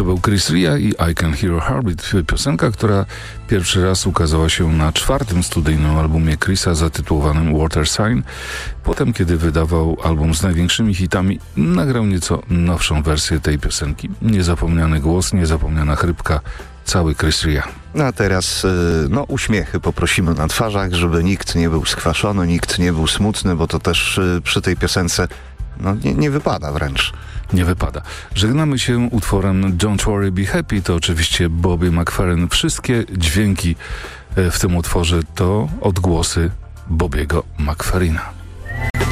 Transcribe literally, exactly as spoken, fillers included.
To był Chris Ria i I Can Hear a Heartbeat, piosenka, która pierwszy raz ukazała się na czwartym studyjnym albumie Chrisa zatytułowanym Water Sign. Potem, kiedy wydawał album z największymi hitami, nagrał nieco nowszą wersję tej piosenki. Niezapomniany głos, niezapomniana chrypka, cały Chris Ria. No a teraz no, uśmiechy poprosimy na twarzach, żeby nikt nie był skwaszony, nikt nie był smutny, bo to też przy tej piosence no, nie, nie wypada wręcz. Nie wypada. Żegnamy się utworem Don't Worry, Be Happy. To oczywiście Bobby McFerrin. Wszystkie dźwięki w tym utworze to odgłosy Bobbiego McFerrina.